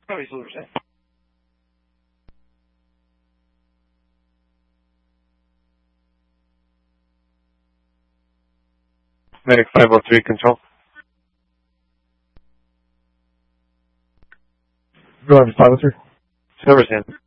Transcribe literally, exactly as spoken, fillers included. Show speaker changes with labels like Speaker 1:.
Speaker 1: Copy, Silverstein.
Speaker 2: Medic five oh three, control.
Speaker 3: Go ahead, five oh three.
Speaker 2: Silverstein.